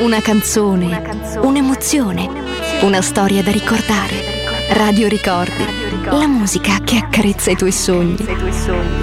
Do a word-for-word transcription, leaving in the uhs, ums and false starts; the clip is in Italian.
Una canzone, un'emozione, una storia da ricordare. Radio Ricordi, la musica che accarezza i tuoi sogni.